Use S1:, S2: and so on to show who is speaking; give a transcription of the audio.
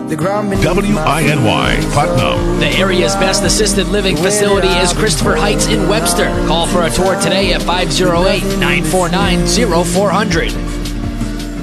S1: WINY Putnam.
S2: The area's best assisted living facility is Christopher Heights in Webster. Call for a tour today at 508-949-0400.